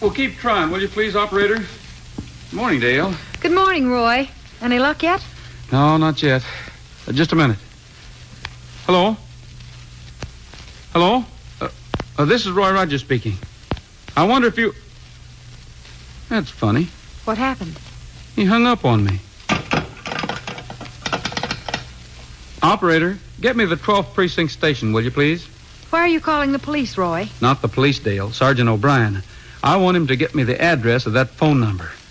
Well, keep trying, will you please, operator? Morning, Dale. Good morning, Roy. Any luck yet? No, not yet. Just a minute. Hello? Hello? This is Roy Rogers speaking. I wonder if you... That's funny. What happened? He hung up on me. Operator, get me the 12th Precinct station, will you please? Why are you calling the police, Roy? Not the police, Dale. Sergeant O'Brien. I want him to get me the address of that phone number.